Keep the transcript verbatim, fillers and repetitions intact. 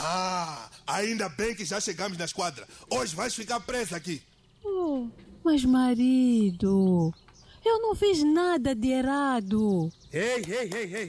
Ah, ainda bem que já chegamos na esquadra. Hoje vais ficar presa aqui. Oh, mas marido, eu não fiz nada de errado. Ei, ei, ei, ei.